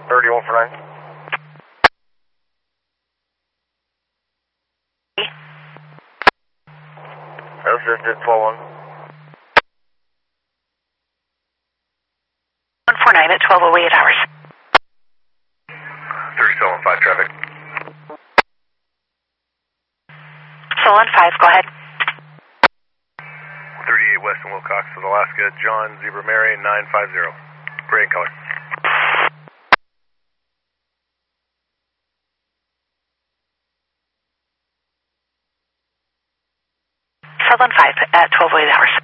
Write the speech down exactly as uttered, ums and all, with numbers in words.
thirty-one for nine. Assisted twelve one. one four nine at twelve oh eight hours. thirty-seven five traffic. Solon five, go ahead. thirty-eight West in Wilcox, Alaska, John Zebra Mary nine five zero. Gray in color. Solon five at twelve oh eight hours.